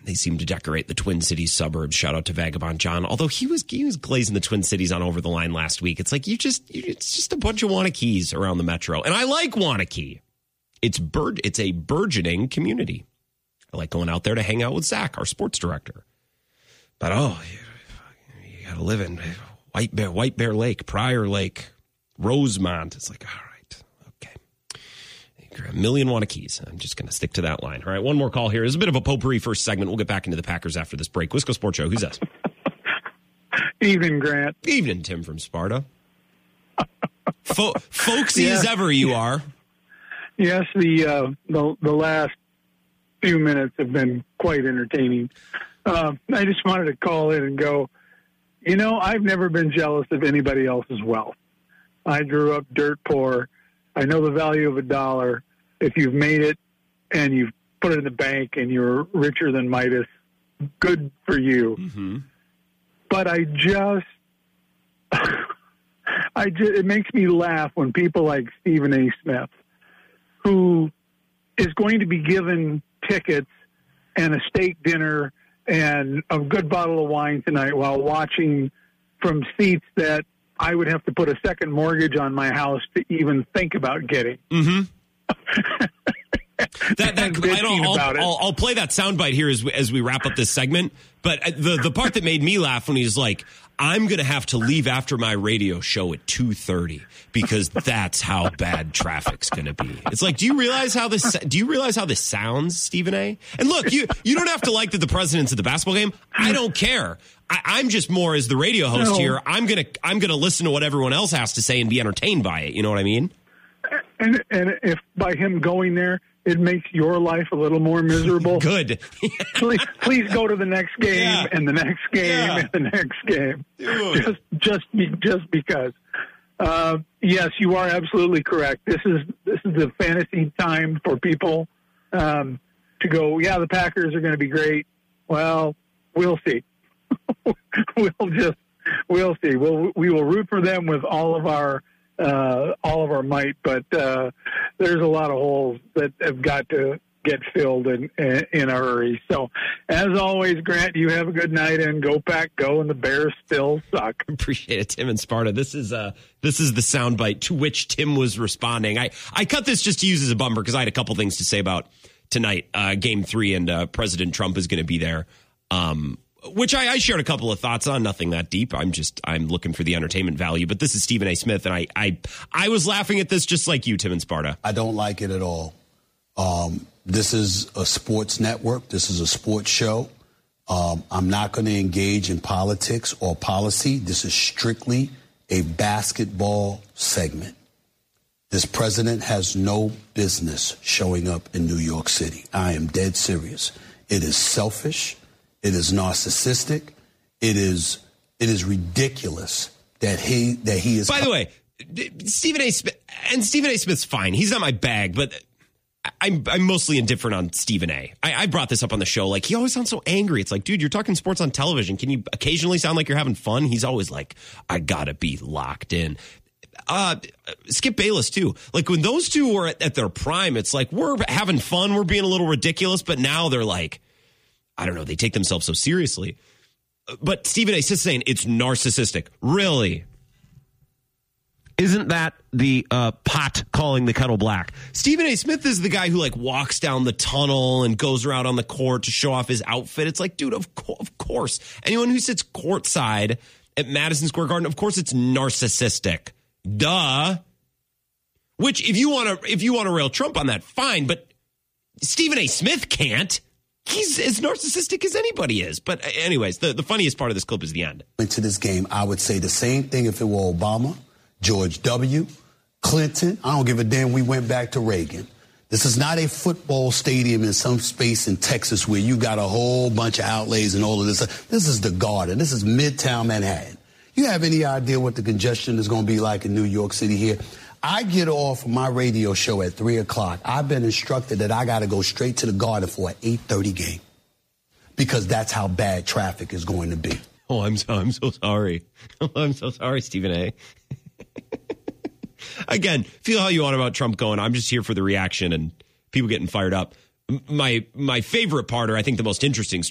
They seem to decorate the Twin Cities suburbs. Shout out to Vagabond John. Although he was glazing the Twin Cities on Over the Line last week. It's like it's just a bunch of Wanakees around the metro. And I like Wanakee. It's a burgeoning community. I like going out there to hang out with Zach, our sports director. But you got to live in White Bear Lake, Prior Lake, Rosemont. It's like, all right, okay. A million Wanakees. I'm just going to stick to that line. All right, one more call here. It's a bit of a potpourri first segment. We'll get back into the Packers after this break. Wisco Sports Show. Who's this? Evening, Grant. Evening, Tim from Sparta. Folksy as ever you are. Yes, the last few minutes have been quite entertaining. I just wanted to call in and go, I've never been jealous of anybody else's wealth. I grew up dirt poor. I know the value of $1. If you've made it and you've put it in the bank and you're richer than Midas, good for you. Mm-hmm. But it makes me laugh when people like Stephen A. Smith, who is going to be given tickets and a steak dinner and a good bottle of wine tonight while watching from seats that I would have to put a second mortgage on my house to even think about getting. Mm-hmm. I'll play that soundbite here as we wrap up this segment. But the part that made me laugh when he's like, I'm going to have to leave after my radio show at 2:30 because that's how bad traffic's going to be. It's like, do you realize how this sounds, Stephen A? And look, you don't have to like that the president's at the basketball game. I don't care. I'm just more as the radio host here. I'm gonna listen to what everyone else has to say and be entertained by it. You know what I mean? And if by him going there, it makes your life a little more miserable. Good. please go to the next game and the next game and the next game. Just because. Yes, you are absolutely correct. This is the fantasy time for people to go. Yeah, the Packers are going to be great. Well, we'll see. We'll see. We will root for them with all of our might, but there's a lot of holes that have got to get filled in a hurry. So, as always, Grant, you have a good night and go Pack, go, and the Bears still suck. Appreciate it, Tim and Sparta. This is the soundbite to which Tim was responding. I cut this just to use as a bumper because I had a couple things to say about tonight, Game 3, and President Trump is going to be there. Which I shared a couple of thoughts on, nothing that deep. I'm looking for the entertainment value. But this is Stephen A. Smith, and I was laughing at this just like you, Tim and Sparta. I don't like it at all. This is a sports network. This is a sports show. I'm not going to engage in politics or policy. This is strictly a basketball segment. This president has no business showing up in New York City. I am dead serious. It is selfish. It is narcissistic. It is ridiculous that he is. By the way, Stephen A. Smith's fine. He's not my bag, but I'm mostly indifferent on Stephen A. I brought this up on the show. Like, he always sounds so angry. It's like, dude, you're talking sports on television. Can you occasionally sound like you're having fun? He's always like, I gotta be locked in. Skip Bayless too. Like, when those two were at their prime, it's like, we're having fun. We're being a little ridiculous, but now they're like, I don't know. They take themselves so seriously. But Stephen A. is saying it's narcissistic. Really? Isn't that the pot calling the kettle black? Stephen A. Smith is the guy who like walks down the tunnel and goes around on the court to show off his outfit. It's like, dude, of course. Anyone who sits courtside at Madison Square Garden, of course it's narcissistic. Duh. Which, if you want to rail Trump on that, fine. But Stephen A. Smith can't. He's as narcissistic as anybody is. But anyways, the funniest part of this clip is the end. Into this game, I would say the same thing if it were Obama, George W., Clinton. I don't give a damn. We went back to Reagan. This is not a football stadium in some space in Texas where you got a whole bunch of outlays and all of this. This is the Garden. This is Midtown Manhattan. You have any idea what the congestion is going to be like in New York City here? I get off my radio show at 3 o'clock. I've been instructed that I got to go straight to the Garden for an 8:30 game because that's how bad traffic is going to be. Oh, I'm so sorry. I'm so sorry, Stephen A. Again, feel how you want about Trump going. I'm just here for the reaction and people getting fired up. My favorite part, or I think the most interesting